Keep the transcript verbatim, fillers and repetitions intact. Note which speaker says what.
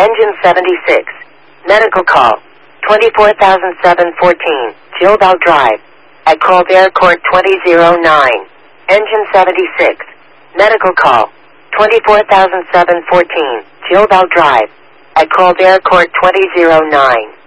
Speaker 1: Engine seventy-six. Medical call. twenty-four thousand seven hundred fourteen. Gilboa Drive. At Colbert Court twenty oh nine. Engine seventy-six. Medical call. twenty-four thousand seven hundred fourteen. Gilboa Drive. At Colbert Court twenty oh nine.